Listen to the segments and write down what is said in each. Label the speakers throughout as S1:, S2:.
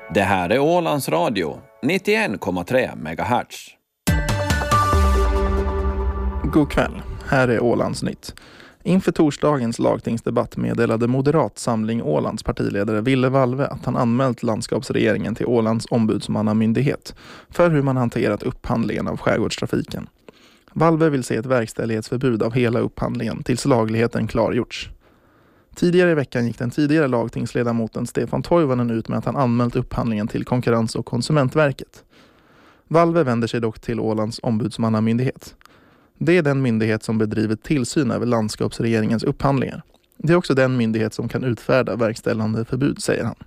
S1: Det här är Ålands Radio, 91,3 MHz.
S2: God kväll, här är Ålands nytt. Inför torsdagens lagtingsdebatt meddelade Moderat Samling Ålands partiledare Ville Valve att han anmält landskapsregeringen till Ålands ombudsmannamyndighet för hur man hanterat upphandlingen av skärgårdstrafiken. Valve vill se ett verkställighetsförbud av hela upphandlingen tills lagligheten klargjorts. Tidigare i veckan gick den tidigare lagtingsledamoten Stefan Toivonen ut med att han anmält upphandlingen till Konkurrens- och konsumentverket. Valve vänder sig dock till Ålands ombudsmannamyndighet. Det är den myndighet som bedriver tillsyn över landskapsregeringens upphandlingar. Det är också den myndighet som kan utfärda verkställande förbud, säger han.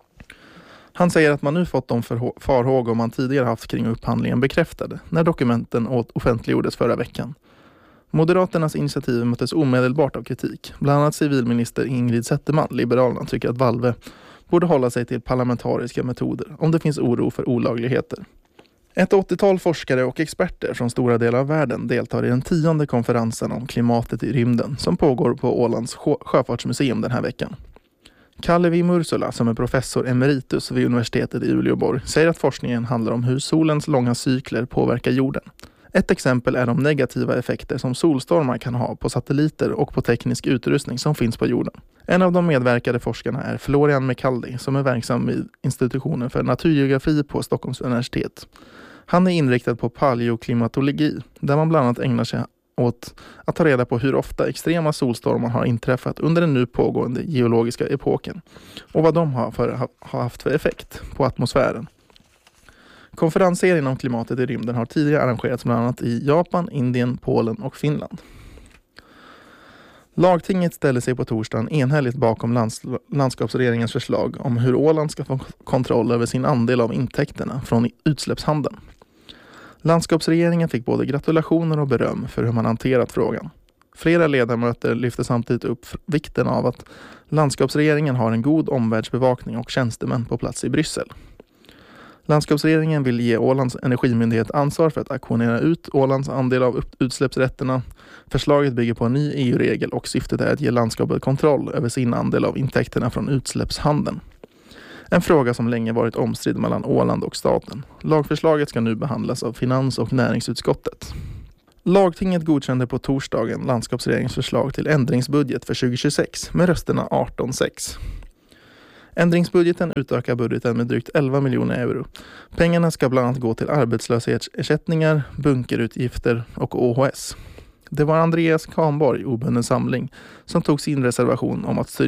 S2: Han säger att man nu fått de farhågor man tidigare haft kring upphandlingen bekräftade när dokumenten offentliggjordes förra veckan. Moderaternas initiativ möttes omedelbart av kritik. Bland annat civilminister Ingrid Zetterman, Liberalerna, tycker att Valve borde hålla sig till parlamentariska metoder om det finns oro för olagligheter. Ett 80-tal forskare och experter från stora delar av världen deltar i den 10:e konferensen om klimatet i rymden som pågår på Ålands sjöfartsmuseum den här veckan. Kalevi Mursula, som är professor emeritus vid universitetet i Uleåborg, säger att forskningen handlar om hur solens långa cykler påverkar jorden. Ett exempel är de negativa effekter som solstormar kan ha på satelliter och på teknisk utrustning som finns på jorden. En av de medverkade forskarna är Florian Mecaldi som är verksam vid institutionen för naturgeografi på Stockholms universitet. Han är inriktad på paleoklimatologi där man bland annat ägnar sig åt att ta reda på hur ofta extrema solstormar har inträffat under den nu pågående geologiska epoken och vad de har haft för effekt på atmosfären. Konferensserien om klimatet i rymden har tidigare arrangerats bland annat i Japan, Indien, Polen och Finland. Lagtinget ställer sig på torsdagen enhälligt bakom landskapsregeringens förslag om hur Åland ska få kontroll över sin andel av intäkterna från utsläppshandeln. Landskapsregeringen fick både gratulationer och beröm för hur man hanterat frågan. Flera ledamöter lyfter samtidigt upp vikten av att landskapsregeringen har en god omvärldsbevakning och tjänstemän på plats i Bryssel. Landskapsregeringen vill ge Ålands energimyndighet ansvar för att auktionera ut Ålands andel av utsläppsrätterna. Förslaget bygger på en ny EU-regel och syftet är att ge landskapet kontroll över sin andel av intäkterna från utsläppshandeln. En fråga som länge varit omstridd mellan Åland och staten. Lagförslaget ska nu behandlas av finans- och näringsutskottet. Lagtinget godkände på torsdagen landskapsregeringens förslag till ändringsbudget för 2026 med rösterna 18-6. Ändringsbudgeten utökar budgeten med drygt 11 miljoner euro. Pengarna ska bland annat gå till arbetslöshetsersättningar, bunkerutgifter och OHS. Det var Andreas Kahnborg, obunden samling, som tog sin reservation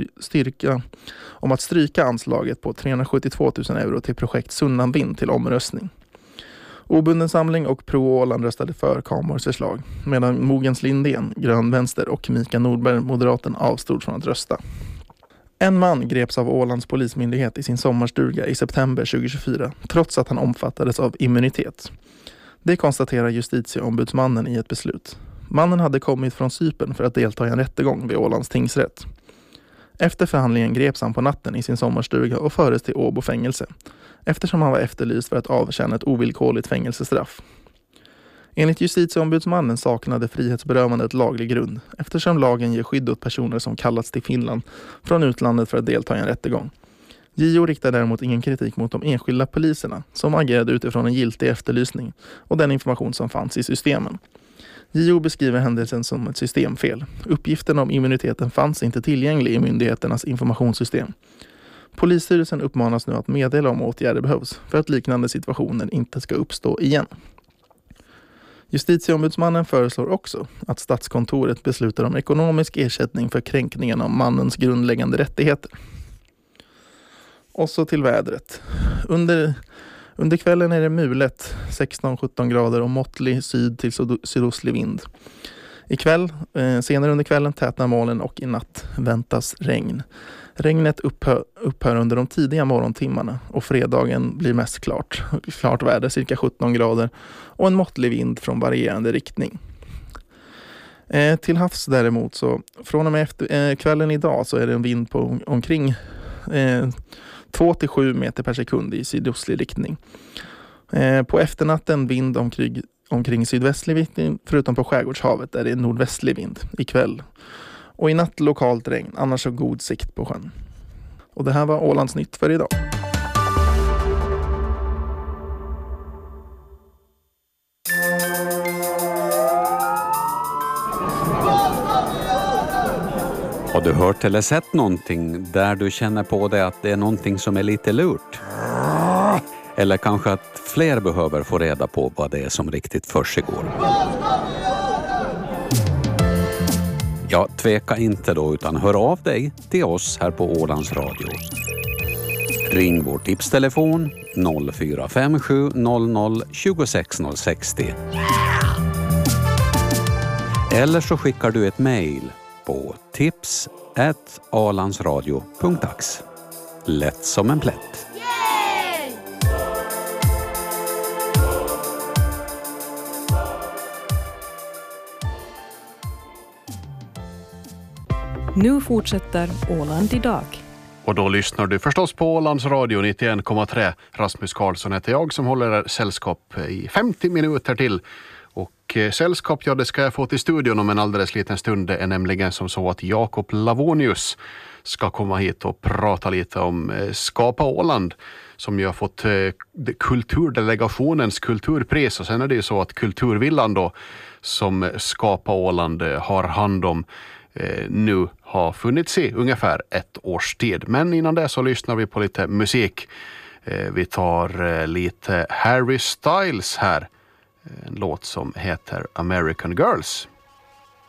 S2: om att stryka anslaget på 372 000 euro till projekt Sunnan Vind till omröstning. Obunden samling och Pro Åland röstade för Kahnborgs förslag, medan Mogens Lindén, Grön Vänster och Mikael Nordberg, Moderaten, avstod från att rösta. En man greps av Ålands polismyndighet i sin sommarstuga i september 2024, trots att han omfattades av immunitet. Det konstaterar justitieombudsmannen i ett beslut. Mannen hade kommit från Cypern för att delta i en rättegång vid Ålands tingsrätt. Efter förhandlingen greps han på natten i sin sommarstuga och fördes till Åbo fängelse, eftersom han var efterlyst för att avtjäna ett ovillkorligt fängelsestraff. Enligt justitieombudsmannen saknade frihetsberövandet laglig grund, eftersom lagen ger skydd åt personer som kallats till Finland från utlandet för att delta i en rättegång. JO riktar däremot ingen kritik mot de enskilda poliserna som agerade utifrån en giltig efterlysning och den information som fanns i systemen. JO beskriver händelsen som ett systemfel. Uppgiften om immuniteten fanns inte tillgänglig i myndigheternas informationssystem. Polisstyrelsen uppmanas nu att meddela om åtgärder behövs för att liknande situationer inte ska uppstå igen. Justitieombudsmannen föreslår också att Statskontoret beslutar om ekonomisk ersättning för kränkningen av mannens grundläggande rättigheter. Och så till vädret. Under kvällen är det mulet, 16-17 grader och måttlig syd till sydostlig vind. Senare under kvällen tätnar molnen och i natt väntas regn. Regnet upphör under de tidiga morgontimmarna och fredagen blir mest klart väder, cirka 17 grader och en måttlig vind från varierande riktning. Till havs däremot så från och med kvällen idag så är det en vind på omkring 2-7 meter per sekund i sydostlig riktning. På efternatten vind omkring sydvästlig riktning, förutom på skärgårdshavet där det är nordvästlig vind ikväll. Och i natt lokalt regn, annars så god sikt på sjön. Och det här var Ålands nytt för idag.
S3: Har du hört eller sett någonting där du känner på dig att det är någonting som är lite lurt? Eller kanske att fler behöver få reda på vad det är som riktigt försiggår? Ja, tveka inte då utan hör av dig till oss här på Ålands Radio. Ring vår tipstelefon 0457 00 26 060. Eller så skickar du ett mejl på tips@alandsradio.ax. Lätt som en plätt.
S4: Nu fortsätter Åland idag.
S5: Och då lyssnar du förstås på Ålands Radio 91,3. Rasmus Karlsson heter jag som håller sällskap i 50 minuter till. Och sällskap, ja, det ska jag få till studion om en alldeles liten stund. Det är nämligen som så att Jakob Lavonius ska komma hit och prata lite om Skapa Åland som ju har fått kulturdelegationens kulturpris. Och sen är det ju så att Kulturvillan då som Skapa Åland har hand om nu har funnits i ungefär ett års tid. Men innan det så lyssnar vi på lite musik. Vi tar lite Harry Styles här. En låt som heter American Girls.